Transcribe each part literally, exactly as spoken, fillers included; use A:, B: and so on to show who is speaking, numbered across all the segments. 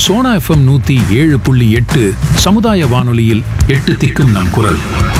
A: Sona FM நூத்தி ஏழு புள்ளி எட்டு சமுதாய வானொலியில் எட்டு திக்கும் நம் குரல்.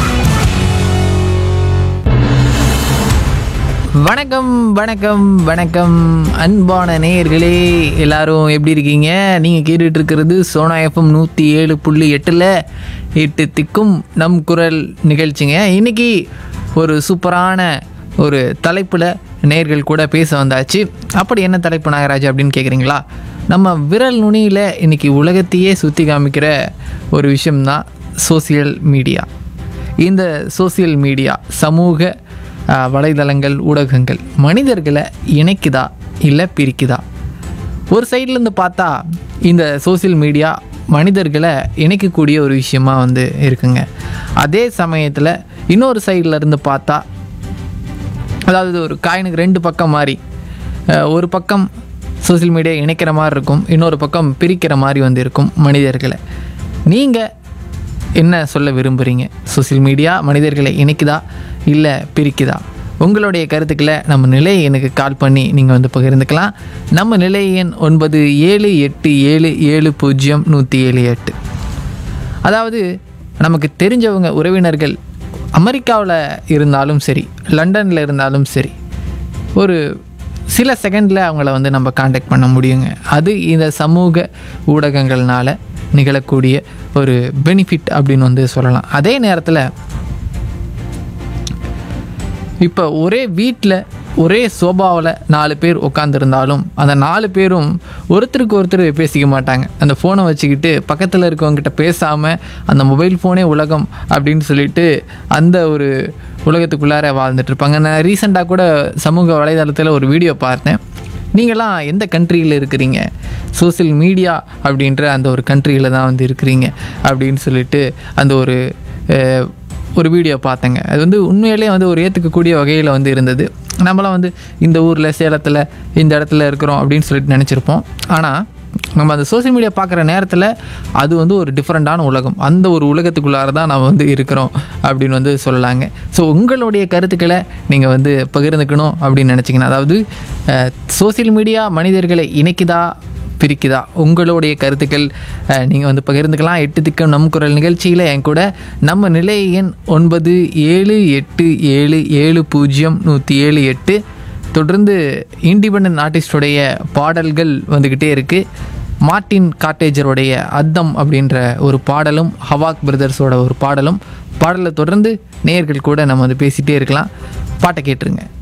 B: வணக்கம் வணக்கம் வணக்கம் அன்பான நேயர்களே, எல்லாரும் எப்படி இருக்கீங்க? நீங்கள் கேட்டுட்டு இருக்கிறது சோனா எஃப்எம் நூற்றி ஏழு புள்ளி எட்டில் எட்டு திக்கும் நம் குரல் நிகழ்ச்சிங்க. இன்றைக்கி ஒரு சூப்பரான ஒரு தலைப்பில் நேயர்கள் கூட பேச வந்தாச்சு. அப்படி என்ன தலைப்பு நாகராஜ் அப்படின்னு கேட்குறீங்களா? நம்ம விரல் நுனியில் இன்றைக்கி உலகத்தையே சுற்றி காமிக்கிற ஒரு விஷயம்தான் சோசியல் மீடியா. இந்த சோசியல் மீடியா, சமூக வலைதளங்கள், ஊடகங்கள் மனிதர்களை இணைக்குதா இல்லை பிரிக்குதா? ஒரு சைட்லேருந்து பார்த்தா இந்த சோசியல் மீடியா மனிதர்களை இணைக்கக்கூடிய ஒரு விஷயமா வந்து இருக்குங்க. அதே சமயத்தில் இன்னொரு சைடில் இருந்து பார்த்தா, அதாவது ஒரு காயினுக்கு ரெண்டு பக்கம் மாதிரி, ஒரு பக்கம் சோசியல் மீடியா இணைக்கிற மாதிரி இருக்கும், இன்னொரு பக்கம் பிரிக்கிற மாதிரி வந்து இருக்கும் மனிதர்களை. நீங்கள் என்ன சொல்ல விரும்புகிறீங்க? சோசியல் மீடியா மனிதர்களை இணைக்குதா இல்லை பிரிக்குதா? உங்களுடைய கருத்துக்களை நம்ம நிலை எனக்கு கால் பண்ணி நீங்கள் வந்து பகிர்ந்துக்கலாம். நம்ம நிலை எண் ஒன்பது ஏழு எட்டு ஏழு ஏழு பூஜ்ஜியம் நூற்றி ஏழு எட்டு. அதாவது நமக்கு தெரிஞ்சவங்க, உறவினர்கள் அமெரிக்காவில் இருந்தாலும் சரி, லண்டனில் இருந்தாலும் சரி, ஒரு சில செகண்டில் அவங்கள வந்து நம்ம காண்டாக்ட் பண்ண முடியுங்க. அது இந்த சமூக ஊடகங்கள்னால நிகழக்கூடிய ஒரு பெனிஃபிட் அப்படின்னு வந்து சொல்லலாம். அதே நேரத்தில் இப்போ ஒரே வீட்டில் ஒரே சோபாவில் நாலு பேர் உட்காந்துருந்தாலும் அந்த நாலு பேரும் ஒருத்தருக்கு ஒருத்தர் பேசிக்க மாட்டாங்க. அந்த ஃபோனை வச்சுக்கிட்டு பக்கத்தில் இருக்கவங்ககிட்ட பேசாமல் அந்த மொபைல் ஃபோனே உலகம் அப்படின்னு சொல்லிட்டு அந்த ஒரு உலகத்துக்குள்ளார வாழ்ந்துட்டுருப்பாங்க. நான் ரீசெண்டாக கூட சமூக வலைதளத்தில் ஒரு வீடியோ பார்த்தேன். நீங்களாம் எந்த கண்ட்ரியில் இருக்கிறீங்க? சோசியல் மீடியா அப்படின்ற அந்த ஒரு கண்ட்ரியில் தான் வந்து இருக்கிறீங்க அப்படின்னு சொல்லிட்டு அந்த ஒரு ஒரு வீடியோ பார்த்தேங்க. அது வந்து உண்மையிலே வந்து ஒரு ஏற்றுக்கக்கூடிய வகையில் வந்து இருந்தது. நம்மளாம் வந்து இந்த ஊரில், சேலத்தில், இந்த இடத்துல இருக்கிறோம் அப்படின்னு சொல்லிட்டு நினச்சிருப்போம். ஆனால் நம்ம அந்த சோசியல் மீடியா பார்க்குற நேரத்தில் அது வந்து ஒரு டிஃப்ரெண்ட்டான உலகம். அந்த ஒரு உலகத்துக்குள்ளார தான் நம்ம வந்து இருக்கிறோம் அப்படின்னு வந்து சொல்லலாங்க. ஸோ உங்களுடைய கருத்துக்களை நீங்கள் வந்து பகிர்ந்துக்கணும் அப்படின்னு நினச்சிங்கன்னா, அதாவது சோசியல் மீடியா மனிதர்களை இணைக்குதா பிரிக்குதா? உங்களுடைய கருத்துக்கள் நீங்கள் வந்து பகிர்ந்துக்கலாம். எட்டு திக்கம் நம் குரல் நிகழ்ச்சியில் என் கூட நம்ம நிலை எண் ஒன்பது ஏழு எட்டு ஏழு ஏழு பூஜ்ஜியம் நூற்றி ஏழு எட்டு. தொடர்ந்து இண்டிபெண்டன்ட் ஆர்டிஸ்டுடைய பாடல்கள் வந்துக்கிட்டே இருக்குது. மார்ட்டின் காட்டேஜருடைய அத்தம் அப்படின்ற ஒரு பாடலும், ஹவாக் பிரதர்ஸோட ஒரு பாடலும். பாடலை தொடர்ந்து நேயர்கள் கூட நம்ம வந்து பேசிகிட்டே இருக்கலாம். பாட்டை கேட்டுருங்க.